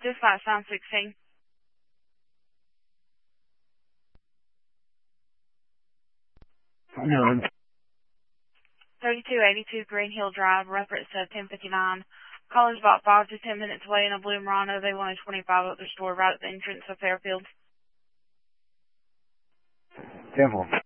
Dispatch 916. 3282 Green Hill Drive, reference to 1059. Caller's about 5 to 10 minutes away in a blue Murano. They wanted 25 at their store right at the entrance of Fairfield. 10-4.